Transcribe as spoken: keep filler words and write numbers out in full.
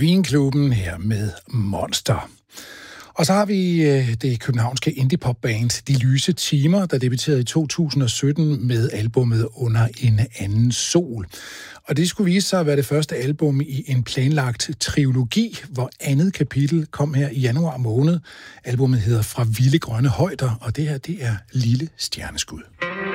Vinklubben her med Monster. Og så har vi det københavnske indie-pop-band De Lyse Timer, der debuterede i to tusind og sytten med albummet Under en anden sol. Og det skulle vise sig at være det første album i en planlagt trilogi, hvor andet kapitel kom her i januar måned. Albummet hedder Fra Vilde Grønne Højder, og det her, det er Lille Stjerneskud.